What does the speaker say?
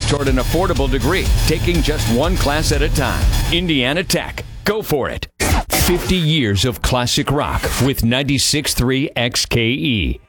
toward an affordable degree, taking just one class at a time. Indiana Tech. Go for it. 50 years of classic rock with 96.3 XKE.